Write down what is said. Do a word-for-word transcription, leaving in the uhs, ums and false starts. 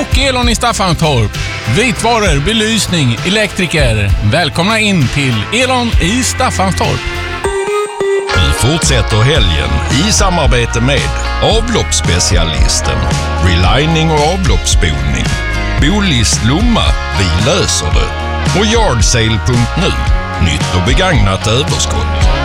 Jocke Elon i Staffanstorp. Vitvaror, belysning, elektriker. Välkomna in till Elon i Staffanstorp. Vi fortsätter helgen i samarbete med avloppsspecialisten, relining och avloppsspolning, Bolist Lomma, vi löser det, och Yardsale punkt nu, nytt och begagnat överskott.